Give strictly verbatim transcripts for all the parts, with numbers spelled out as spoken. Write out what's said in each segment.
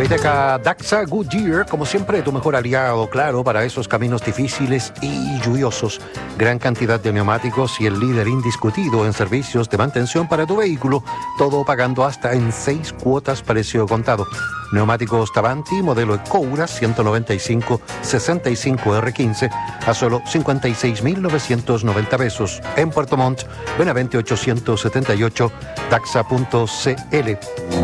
Maiteca Daxa Goodyear, como siempre, tu mejor aliado, claro, para esos caminos difíciles y lluviosos. Gran cantidad de neumáticos y el líder indiscutido en servicios de mantención para tu vehículo, todo pagando hasta en seis cuotas precio contado. Neumáticos Tavanti, modelo Ecoura ciento noventa y cinco sesenta y cinco R quince a solo cincuenta y seis mil novecientos noventa pesos. En Puerto Montt, Benavente ochocientos setenta y ocho, daxa punto c l.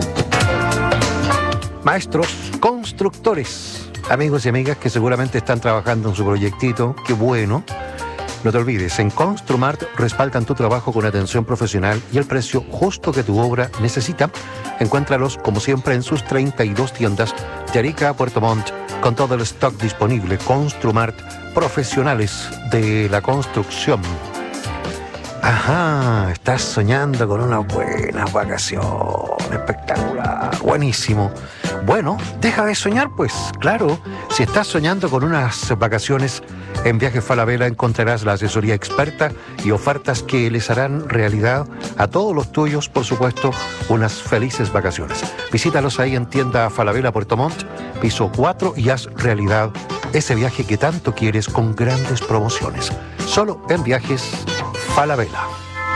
Maestros constructores, amigos y amigas que seguramente están trabajando en su proyectito, qué bueno. No te olvides, en Construmart respaldan tu trabajo con atención profesional y el precio justo que tu obra necesita. Encuéntralos, como siempre, en sus treinta y dos tiendas de Arica a Puerto Montt, con todo el stock disponible. Construmart, profesionales de la construcción. Ajá, estás soñando con una buena vacación, espectacular, buenísimo. Bueno, deja de soñar pues, claro, si estás soñando con unas vacaciones, en Viajes Falabella encontrarás la asesoría experta y ofertas que les harán realidad a todos los tuyos, por supuesto, unas felices vacaciones. Visítalos ahí en tienda Falabella Puerto Montt, piso cuatro, y haz realidad ese viaje que tanto quieres con grandes promociones. Solo en Viajes Falabella.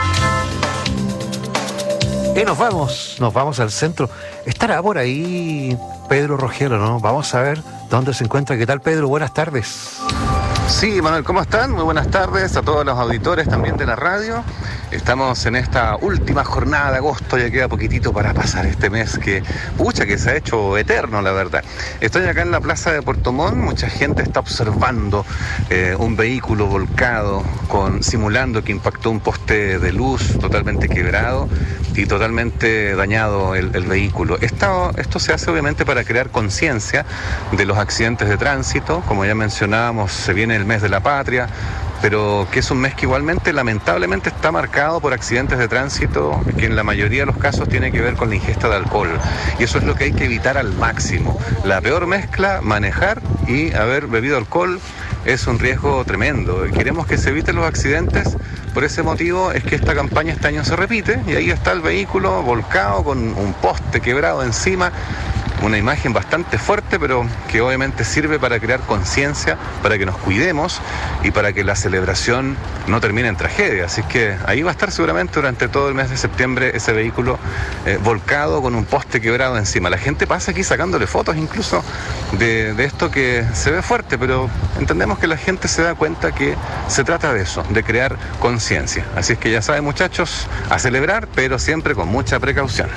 Y nos vamos, nos vamos al centro. Estará por ahí Pedro Rogero, ¿no? Vamos a ver dónde se encuentra. ¿Qué tal, Pedro? Buenas tardes. Sí, Manuel, ¿cómo están? Muy buenas tardes a todos los auditores también de la radio. Estamos en esta última jornada de agosto, ya queda poquitito para pasar este mes que, pucha, que se ha hecho eterno, la verdad. Estoy acá en la plaza de Puerto Montt, mucha gente está observando eh, un vehículo volcado, con, simulando que impactó un poste de luz totalmente quebrado y totalmente dañado el, el vehículo. Esto, esto se hace obviamente para crear conciencia de los accidentes de tránsito. Como ya mencionábamos, se viene el mes de la patria, pero que es un mes que igualmente lamentablemente está marcado por accidentes de tránsito que en la mayoría de los casos tiene que ver con la ingesta de alcohol, y eso es lo que hay que evitar al máximo. La peor mezcla, manejar y haber bebido alcohol, es un riesgo tremendo. Queremos que se eviten los accidentes. Por ese motivo es que esta campaña este año se repite, y ahí está el vehículo volcado con un poste quebrado encima. Una imagen bastante fuerte, pero que obviamente sirve para crear conciencia, para que nos cuidemos y para que la celebración no termine en tragedia. Así que ahí va a estar seguramente durante todo el mes de septiembre ese vehículo eh, volcado con un poste quebrado encima. La gente pasa aquí sacándole fotos incluso de, de esto que se ve fuerte, pero entendemos que la gente se da cuenta que se trata de eso, de crear conciencia. Así es que ya saben, muchachos, a celebrar, pero siempre con mucha precaución.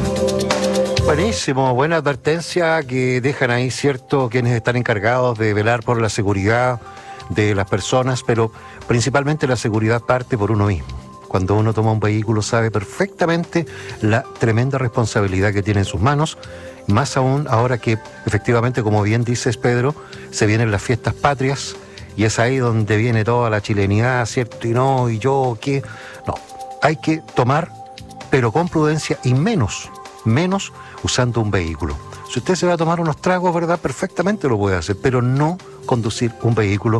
Buenísimo, buena advertencia que dejan ahí, cierto, quienes están encargados de velar por la seguridad de las personas, pero principalmente la seguridad parte por uno mismo. Cuando uno toma un vehículo sabe perfectamente la tremenda responsabilidad que tiene en sus manos, más aún ahora que efectivamente, como bien dices, Pedro, se vienen las fiestas patrias y es ahí donde viene toda la chilenidad, ¿cierto? Y no, y yo, ¿qué? No, hay que tomar, pero con prudencia y menos, menos usando un vehículo. Si usted se va a tomar unos tragos, ¿verdad? Perfectamente lo puede hacer, pero no conducir un vehículo